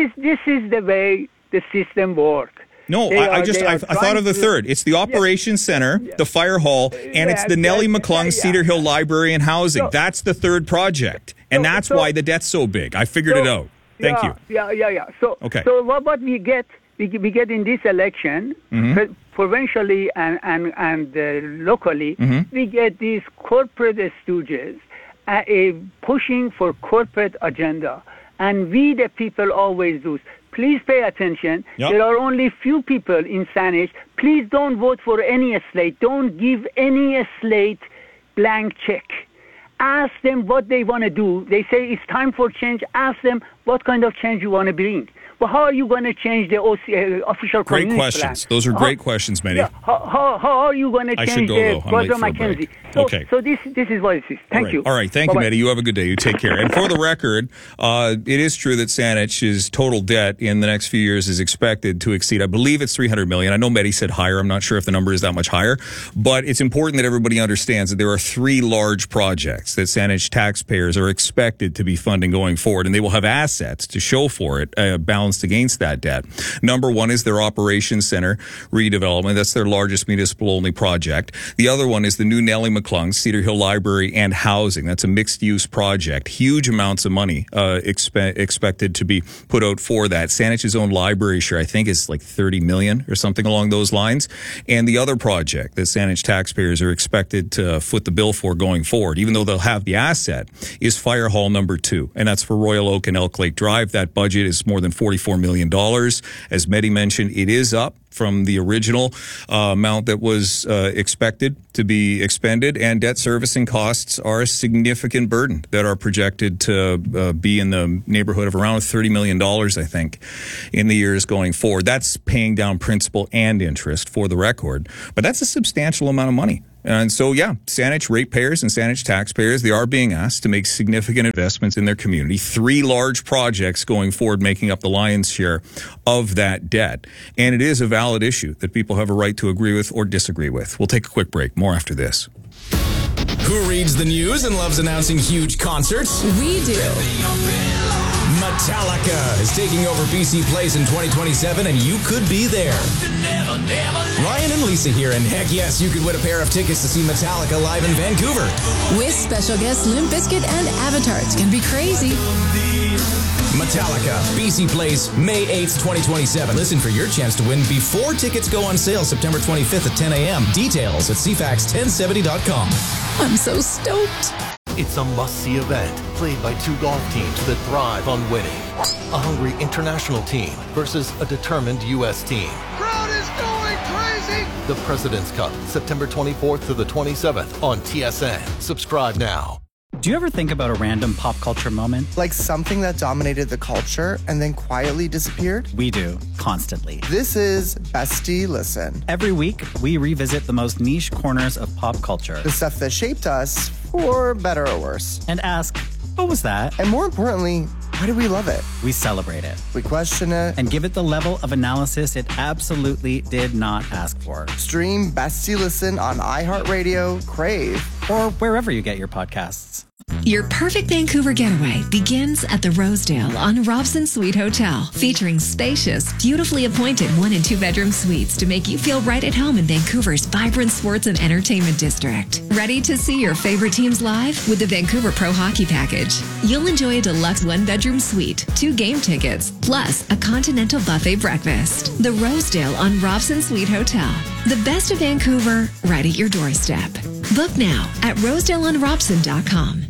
is the way the system works. No, I thought of the third. It's the operations center, the fire hall, and it's the Nellie McClung Cedar Hill Library and Housing. That's the third project, and that's why the debt's so big. I figured it out. Thank you. Yeah. So what we get in this election, provincially and locally, we get these corporate stooges pushing for corporate agenda, and we the people always do. Please pay attention. Yep. There are only few people in Saanich. Please don't vote for any slate. Don't give any slate blank check. Ask them what they want to do. They say it's time for change. Ask them what kind of change you want to bring. Well, how are you going to change the official great community questions. plan? Those are great questions, Mehdi. Yeah. How are you going to change the Gordon Mackenzie? So this is what it is. Thank you. All right. Thank you, Mehdi. You have a good day. You take care. And for the record, it is true that Saanich's total debt in the next few years is expected to exceed, I believe it's $300 million. I know Mehdi said higher. I'm not sure if the number is that much higher. But it's important that everybody understands that there are three large projects projects that Saanich taxpayers are expected to be funding going forward, and they will have assets to show for it balanced against that debt. Number one is their operations center redevelopment. That's their largest municipal-only project. The other one is the new Nellie McClung Cedar Hill Library and Housing. That's a mixed-use project. Huge amounts of money expected to be put out for that. Saanich's own library share, I think, is like $30 million or something along those lines. And the other project that Saanich taxpayers are expected to foot the bill for going forward, even though they'll have the asset, is Fire Hall number 2. And that's for Royal Oak and Elk Lake Drive. That budget is more than $44 million. As Mehdi mentioned, it is up from the original amount that was expected to be expended, and debt servicing costs are a significant burden that are projected to be in the neighborhood of around $30 million, I think, in the years going forward. That's paying down principal and interest, for the record, but that's a substantial amount of money. And so, yeah, Saanich ratepayers and Saanich taxpayers, they are being asked to make significant investments in their community. 3 large projects going forward making up the lion's share of that debt. And it is a valid issue that people have a right to agree with or disagree with. We'll take a quick break. More after this. Who reads the news and loves announcing huge concerts? We do. Metallica is taking over BC Place in 2027, and you could be there. Ryan and Lisa here, and heck yes, you could win a pair of tickets to see Metallica live in Vancouver. With special guests Limp Bizkit and Avatar. It's going to be crazy. Metallica, BC Place, May 8th, 2027. Listen for your chance to win before tickets go on sale September 25th at 10 a.m. Details at cfax1070.com. I'm so stoked. It's a must-see event played by 2 golf teams that thrive on winning. A hungry international team versus a determined U.S. team. Crowd is going crazy! The President's Cup, September 24th to the 27th on TSN. Subscribe now. Do you ever think about a random pop culture moment? Like something that dominated the culture and then quietly disappeared? We do, constantly. This is Bestie Listen. Every week, we revisit the most niche corners of pop culture. The stuff that shaped us, for better or worse. And ask, what was that? And more importantly, why do we love it? We celebrate it. We question it. And give it the level of analysis it absolutely did not ask for. Stream Bestie Listen on iHeartRadio, Crave, or wherever you get your podcasts. Your perfect Vancouver getaway begins at the Rosedale on Robson Suite Hotel, featuring spacious, beautifully appointed 1- and 2-bedroom suites to make you feel right at home in Vancouver's vibrant sports and entertainment district. Ready to see your favorite teams live with the Vancouver Pro Hockey Package? You'll enjoy a deluxe 1-bedroom suite, 2 game tickets, plus a continental buffet breakfast. The Rosedale on Robson Suite Hotel. The best of Vancouver, right at your doorstep. Book now at rosedaleonrobson.com.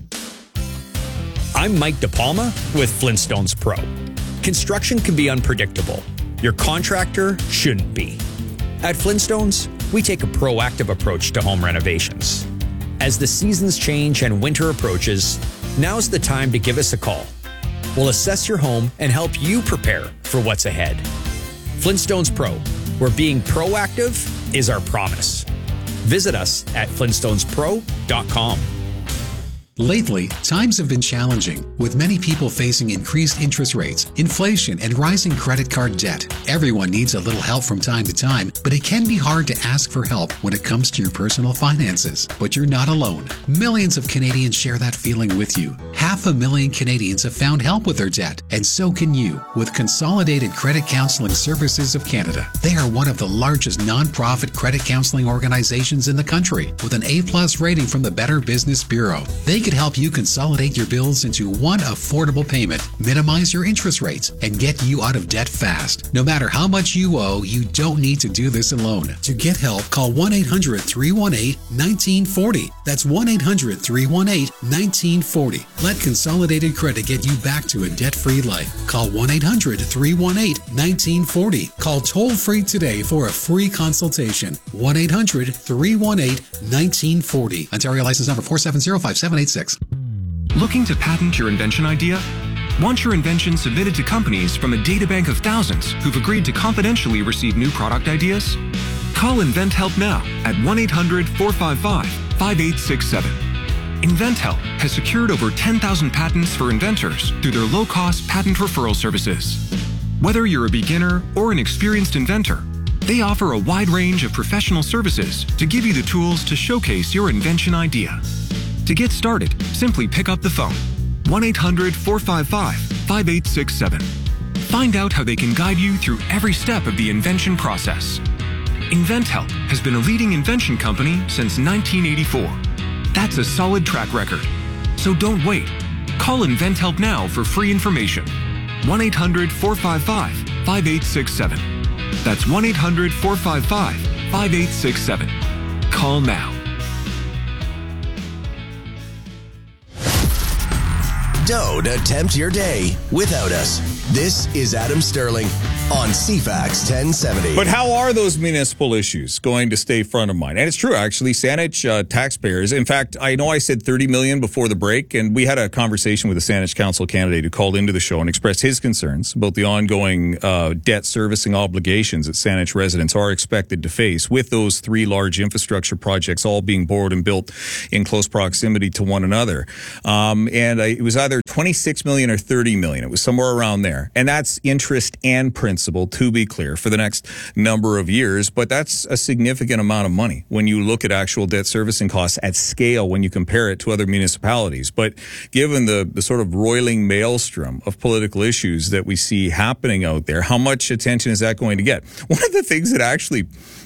I'm Mike DePalma with Flintstones Pro. Construction can be unpredictable. Your contractor shouldn't be. At Flintstones, we take a proactive approach to home renovations. As the seasons change and winter approaches, now's the time to give us a call. We'll assess your home and help you prepare for what's ahead. Flintstones Pro, where being proactive is our promise. Visit us at flintstonespro.com. Lately, times have been challenging, with many people facing increased interest rates, inflation, and rising credit card debt. Everyone needs a little help from time to time, but it can be hard to ask for help when it comes to your personal finances. But you're not alone. Millions of Canadians share that feeling with you. 500,000 Canadians have found help with their debt, and so can you with Consolidated Credit Counseling Services of Canada. They are one of the largest nonprofit credit counseling organizations in the country, with an A+ rating from the Better Business Bureau. They could help you consolidate your bills into one affordable payment, minimize your interest rates, and get you out of debt fast. No matter how much you owe, you don't need to do this alone. To get help, call 1-800-318-1940. That's 1-800-318-1940. Let Consolidated Credit get you back to a debt-free life. Call 1-800-318-1940. Call toll-free today for a free consultation. 1-800-318-1940. Ontario license number 4705786. Looking to patent your invention idea? Want your invention submitted to companies from a databank of thousands who've agreed to confidentially receive new product ideas? Call InventHelp now at 1-800-455-5867. InventHelp has secured over 10,000 patents for inventors through their low-cost patent referral services. Whether you're a beginner or an experienced inventor, they offer a wide range of professional services to give you the tools to showcase your invention idea. To get started, simply pick up the phone. 1-800-455-5867. Find out how they can guide you through every step of the invention process. InventHelp has been a leading invention company since 1984. That's a solid track record. So don't wait. Call InventHelp now for free information. 1-800-455-5867. That's 1-800-455-5867. Call now. Don't attempt your day without us. This is Adam Sterling on CFAX 1070. But how are those municipal issues going to stay front of mind? And it's true, actually, Saanich taxpayers. In fact, I know I said $30 million before the break, and we had a conversation with a Saanich Council candidate who called into the show and expressed his concerns about the ongoing debt servicing obligations that Saanich residents are expected to face with those three large infrastructure projects all being borrowed and built in close proximity to one another. It was either $26 million or $30 million. It was somewhere around there. And that's interest and principal, to be clear, for the next number of years. But that's a significant amount of money when you look at actual debt servicing costs at scale when you compare it to other municipalities. But given the sort of roiling maelstrom of political issues that we see happening out there, how much attention is that going to get? One of the things that actually,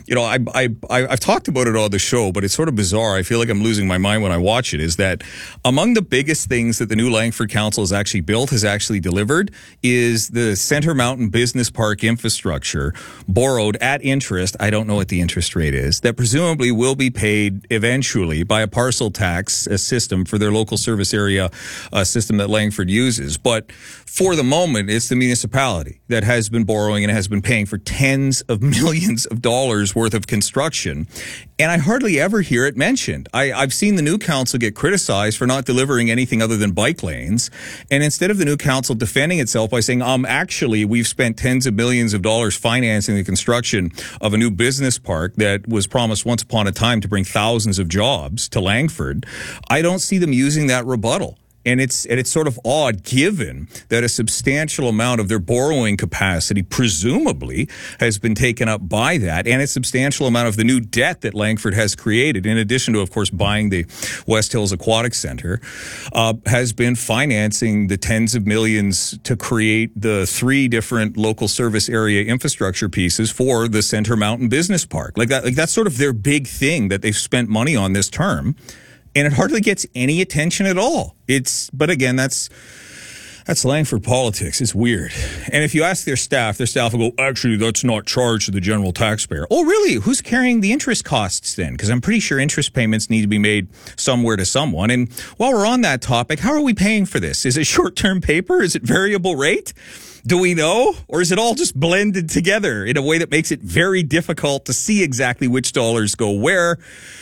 I've talked about it on the show, but it's sort of bizarre. I feel like I'm losing my mind when I watch it, is that among the biggest things that the new Langford Council has actually built, has actually delivered, is the Center Mountain Business Park infrastructure borrowed at interest. I don't know what the interest rate is, that presumably will be paid eventually by a parcel tax system for their local service area system that Langford uses. But for the moment, it's the municipality that has been borrowing and has been paying for tens of millions of dollars worth of construction. And I hardly ever hear it mentioned. I've seen the new council get criticized for not delivering anything other than bike lanes. And instead of the new council defending itself by saying, actually, we've spent tens of millions of dollars financing the construction of a new business park that was promised once upon a time to bring thousands of jobs to Langford, I don't see them using that rebuttal. And it's sort of odd, given that a substantial amount of their borrowing capacity presumably has been taken up by that, and a substantial amount of the new debt that Langford has created, in addition to, of course, buying the West Hills Aquatic Center, has been financing the tens of millions to create the three different local service area infrastructure pieces for the Center Mountain Business Park. That's sort of their big thing that they've spent money on this term. And it hardly gets any attention at all. But again, that's Langford politics. It's weird. And if you ask their staff will go, actually, that's not charged to the general taxpayer. Oh, really? Who's carrying the interest costs then? Because I'm pretty sure interest payments need to be made somewhere to someone. And while we're on that topic, how are we paying for this? Is it short-term paper? Is it variable rate? Do we know? Or is it all just blended together in a way that makes it very difficult to see exactly which dollars go where?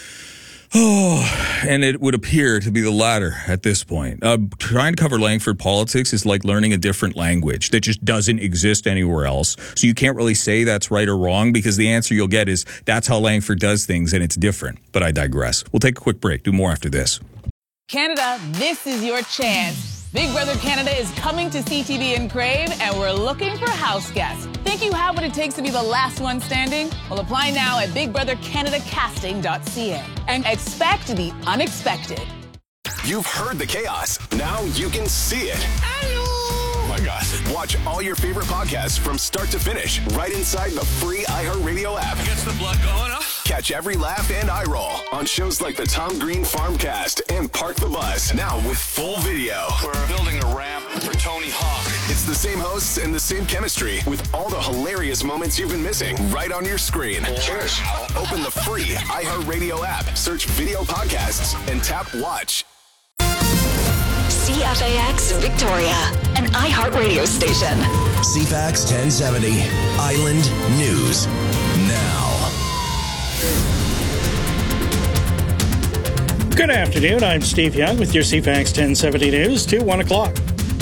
Oh, and it would appear to be the latter at this point. Trying to cover Langford politics is like learning a different language that just doesn't exist anywhere else. So you can't really say that's right or wrong, because the answer you'll get is that's how Langford does things and it's different. But I digress. We'll take a quick break. Do more after this. Canada, this is your chance. Big Brother Canada is coming to CTV and Crave, and we're looking for house guests. Think you have what it takes to be the last one standing? Well, apply now at bigbrothercanadacasting.ca and expect the unexpected. You've heard the chaos. Now you can see it. Oh my gosh. Watch all your favorite podcasts from start to finish right inside the free iHeartRadio app. Gets the blood going, huh? Catch every laugh and eye roll on shows like the Tom Green Farmcast and Park the Bus, now with full video. We're building a ramp for Tony Hawk. It's the same hosts and the same chemistry with all the hilarious moments you've been missing right on your screen. Cheers. Open the free iHeartRadio app, search video podcasts, and tap watch. CFAX Victoria, an iHeartRadio station. CFAX 1070, Island News Now. Good afternoon. I'm Steve Young with your CFAX 1070 News to 1 o'clock.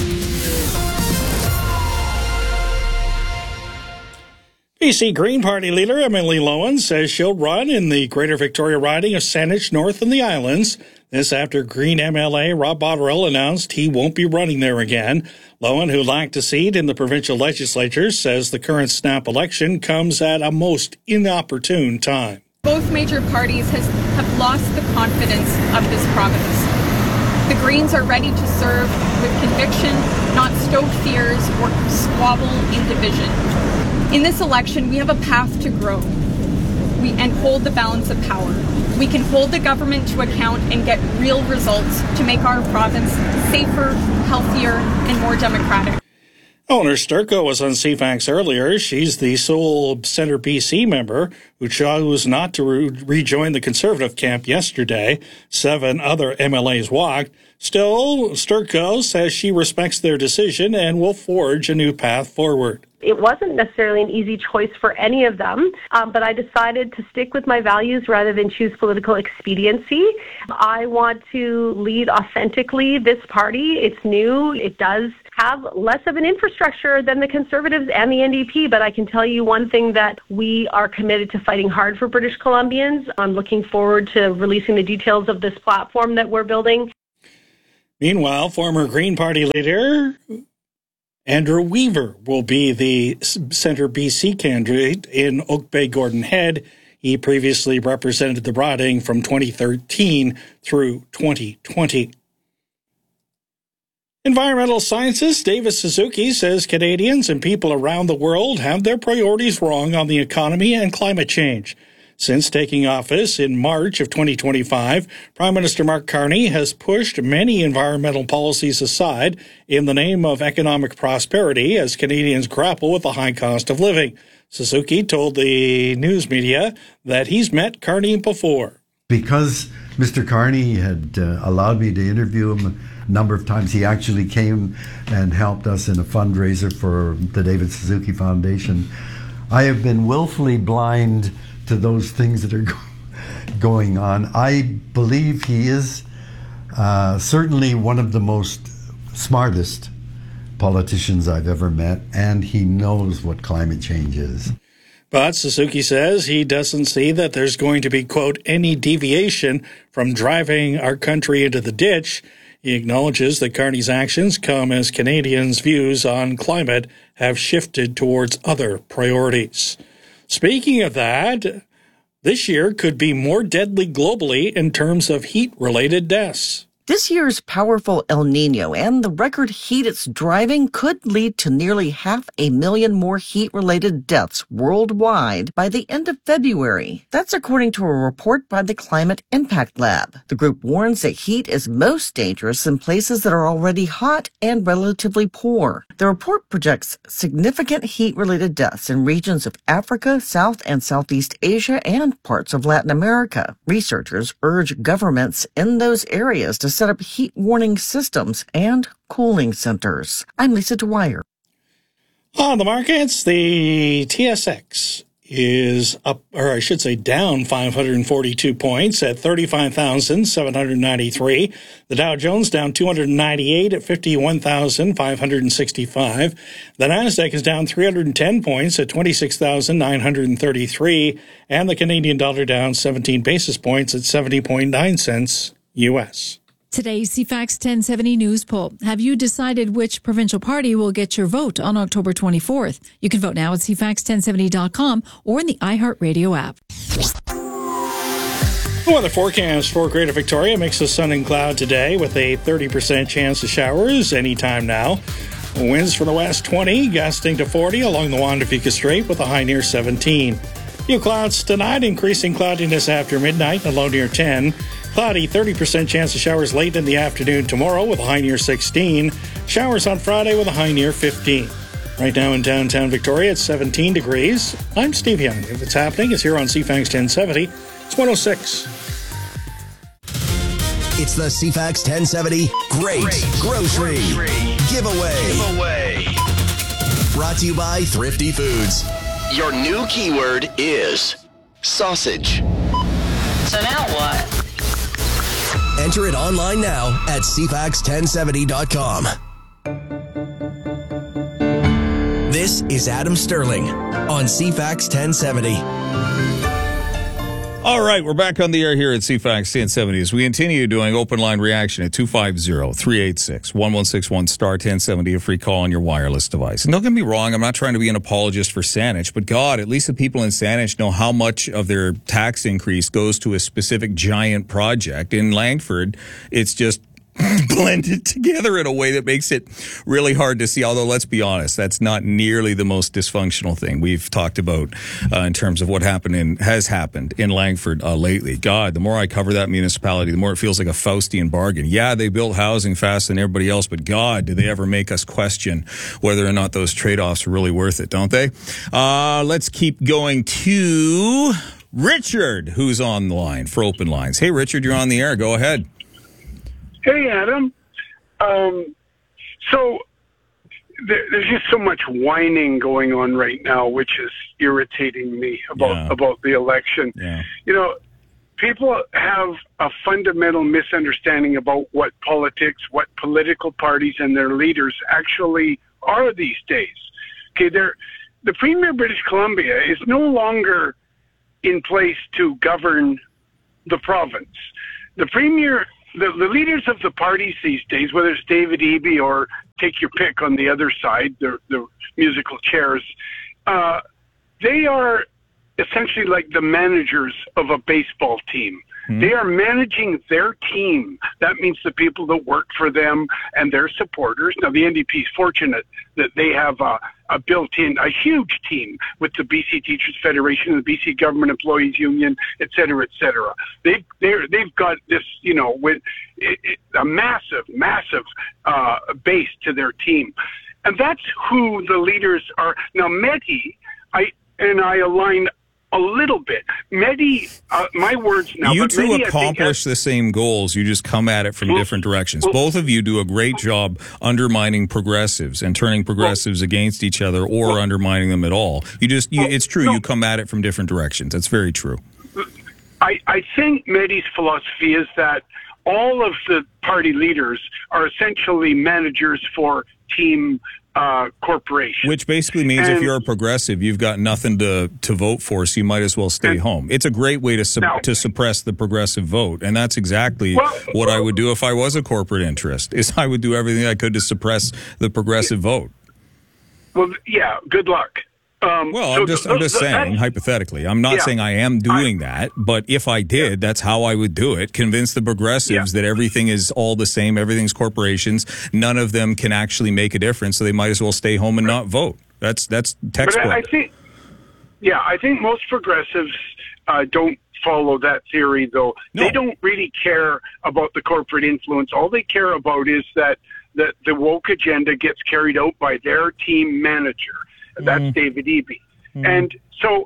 BC Green Party leader Emily Lowen says she'll run in the Greater Victoria riding of Saanich North and the Islands. This after Green MLA Rob Botterill announced he won't be running there again. Lowen, who lacked a seat in the provincial legislature, says the current snap election comes at a most inopportune time. Both major parties have lost the confidence of this province. The Greens are ready to serve with conviction, not stoke fears or squabble in division. In this election, we have a path to grow and hold the balance of power. We can hold the government to account and get real results to make our province safer, healthier, and more democratic. Eleanor Sturko was on CFAX earlier. She's the sole Centre BC member who chose not to rejoin the Conservative camp yesterday. 7 other MLAs walked. Still, Sturko says she respects their decision and will forge a new path forward. It wasn't necessarily an easy choice for any of them, but I decided to stick with my values rather than choose political expediency. I want to lead authentically this party. It's new. It does have less of an infrastructure than the Conservatives and the NDP, but I can tell you one thing, that we are committed to fighting hard for British Columbians. I'm looking forward to releasing the details of this platform that we're building. Meanwhile, former Green Party leader Andrew Weaver will be the Centre BC candidate in Oak Bay Gordon Head. He previously represented the riding from 2013 through 2020. Environmental scientist David Suzuki says Canadians and people around the world have their priorities wrong on the economy and climate change. Since taking office in March of 2025, Prime Minister Mark Carney has pushed many environmental policies aside in the name of economic prosperity as Canadians grapple with the high cost of living. Suzuki told the news media that he's met Carney before. Because Mr. Carney had allowed me to interview him a number of times, he actually came and helped us in a fundraiser for the David Suzuki Foundation. I have been willfully blind to those things that are going on. I believe he is certainly one of the most smartest politicians I've ever met, and he knows what climate change is. But Suzuki says he doesn't see that there's going to be, quote, any deviation from driving our country into the ditch. He acknowledges that Carney's actions come as Canadians' views on climate have shifted towards other priorities. Speaking of that, this year could be more deadly globally in terms of heat-related deaths. This year's powerful El Nino and the record heat it's driving could lead to nearly 500,000 more heat-related deaths worldwide by the end of February. That's according to a report by the Climate Impact Lab. The group warns that heat is most dangerous in places that are already hot and relatively poor. The report projects significant heat-related deaths in regions of Africa, South and Southeast Asia, and parts of Latin America. Researchers urge governments in those areas to set up heat warning systems and cooling centers. I'm Lisa Dwyer. On the markets, the TSX is up, or I should say down 542 points at 35,793. The Dow Jones down 298 at 51,565. The Nasdaq is down 310 points at 26,933. And the Canadian dollar down 17 basis points at 70.9 cents U.S. Today's CFAX 1070 News Poll. Have you decided which provincial party will get your vote on October 24th? You can vote now at cfax1070.com or in the iHeartRadio app. The weather forecast for Greater Victoria: mix of sun and cloud today with a 30% chance of showers anytime now. Winds from the west 20, gusting to 40 along the Juan de Fuca Strait with a high near 17. Few clouds tonight, increasing cloudiness after midnight, a low near 10. Cloudy, 30% chance of showers late in the afternoon tomorrow with a high near 16. Showers on Friday with a high near 15. Right now in downtown Victoria, it's 17 degrees. I'm Steve Young. If it's happening, it's here on CFAX 1070. It's 106. It's the CFAX 1070 Great Grocery Giveaway. Brought to you by Thrifty Foods. Your new keyword is sausage. So now what? Enter it online now at cfax1070.com. This is Adam Sterling on CFAX 1070. All right, we're back on the air here at CFAX 1070 as we continue doing open line reaction at 250-386-1161 star 1070, a free call on your wireless device. And don't get me wrong, I'm not trying to be an apologist for Saanich, but God, at least the people in Saanich know how much of their tax increase goes to a specific giant project. In Langford, it's just blended together in a way that makes it really hard to see. Although, let's be honest, that's not nearly the most dysfunctional thing we've talked about in terms of what has happened in Langford lately. God, the more I cover that municipality, the more it feels like a Faustian bargain. Yeah, they built housing faster than everybody else, but God, do they ever make us question whether or not those trade-offs are really worth it, don't they? Let's keep going to Richard, who's on the line for Open Lines. Hey, Richard, you're on the air. Go ahead. Hey, Adam. So there's just so much whining going on right now, which is irritating me about the election. Yeah. You know, people have a fundamental misunderstanding about what politics, what political parties and their leaders actually are these days. Okay, the Premier of British Columbia is no longer in place to govern the province. The Premier... The leaders of the parties these days, whether it's David Eby or take your pick on the other side, the musical chairs, they are essentially like the managers of a baseball team. They are managing their team. That means the people that work for them and their supporters. Now, the NDP is fortunate that they have a huge team with the BC Teachers Federation, the BC Government Employees Union, et cetera, et cetera. They've got this, with a massive base to their team. And that's who the leaders are. Now, Mehdi, I align a little bit. Mehdi, my words now. You but two Mehdi, accomplish the same goals. You just come at it from different directions. Both of you do a great job undermining progressives and turning progressives against each other or undermining them at all. It's true. You come at it from different directions. That's very true. I think Mehdi's philosophy is that all of the party leaders are essentially managers for team corporation. Which basically means if you're a progressive, you've got nothing to vote for, so you might as well stay home. It's a great way to suppress the progressive vote, and that's exactly what I would do if I was a corporate interest, is I would do everything I could to suppress the progressive vote. Well, yeah, good luck. I'm just saying, hypothetically. I'm not saying I am doing that, but if I did, that's how I would do it. Convince the progressives that everything is all the same, everything's corporations, none of them can actually make a difference, so they might as well stay home and not vote. That's textbook. But I think most progressives don't follow that theory, though. No. They don't really care about the corporate influence. All they care about is that the woke agenda gets carried out by their team manager. That's David Eby. And so,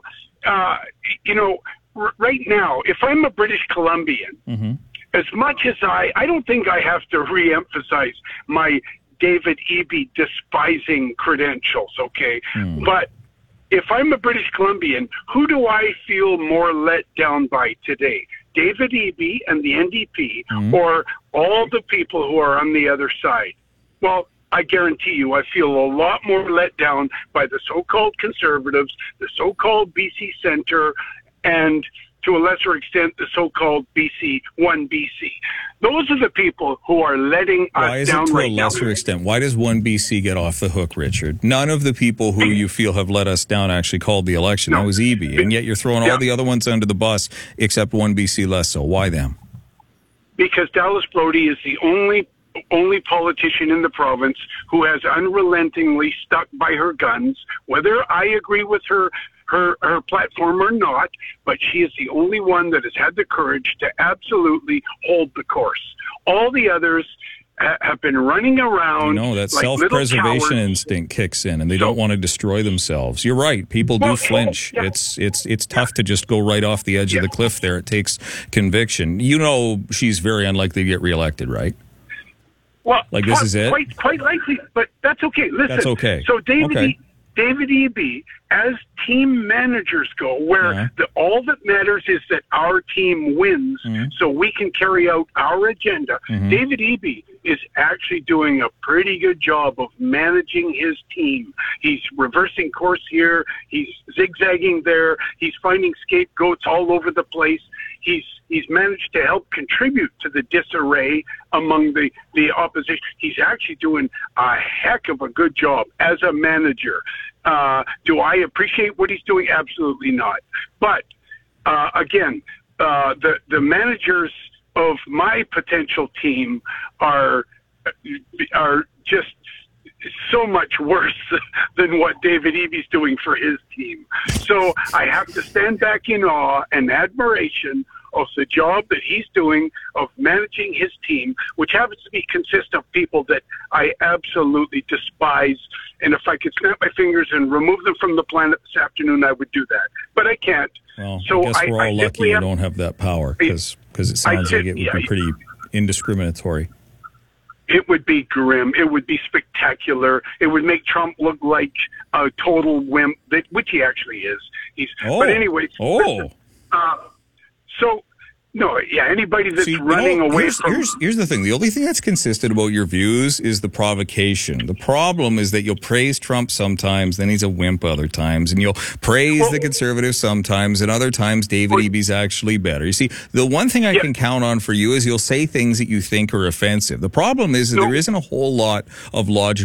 right now, if I'm a British Columbian, as much as I don't think I have to re-emphasize my David Eby despising credentials, okay? But if I'm a British Columbian, who do I feel more let down by today? David Eby and the NDP or all the people who are on the other side? Well, I guarantee you I feel a lot more let down by the so-called conservatives, the so-called BC Centre, and to a lesser extent, the so-called One BC. Those are the people who are letting us down right now. Why is it to a lesser extent? Why does One BC get off the hook, Richard? None of the people who you feel have let us down actually called the election. That was Eby, and yet you're throwing all the other ones under the bus except One BC less so. Why them? Because Dallas Brody is the only politician in the province who has unrelentingly stuck by her guns, whether I agree with her platform or not, but she is the only one that has had the courage to absolutely hold the course. All the others have been running around. That like self-preservation instinct kicks in, and they don't want to destroy themselves. You're right. People do flinch. Yeah. It's tough to just go right off the edge of the cliff there. It takes conviction. She's very unlikely to get reelected, right? Well, this is it? Quite likely, but that's okay. Listen, that's okay. So David Eby, as team managers go, where all that matters is that our team wins, so we can carry out our agenda. David Eby is actually doing a pretty good job of managing his team. He's reversing course here. He's zigzagging there. He's finding scapegoats all over the place. He's managed to help contribute to the disarray among the opposition. He's actually doing a heck of a good job as a manager. Do I appreciate what he's doing? Absolutely not. But again, the managers of my potential team are just so much worse than what David Eby's doing for his team. So I have to stand back in awe and admiration of the job that he's doing of managing his team, which happens to consist of people that I absolutely despise. And if I could snap my fingers and remove them from the planet this afternoon, I would do that. But I can't. Well, so I guess we're all lucky we don't have that power, because it sounds like it would be pretty indiscriminatory. It would be grim. It would be spectacular. It would make Trump look like a total wimp, which he actually is. But anyway. Anybody that's running away from... Here's the thing. The only thing that's consistent about your views is the provocation. The problem is that you'll praise Trump sometimes, then he's a wimp other times, and you'll praise the conservatives sometimes, and other times David Eby's actually better. You see, the one thing I can count on for you is you'll say things that you think are offensive. The problem is that there isn't a whole lot of logical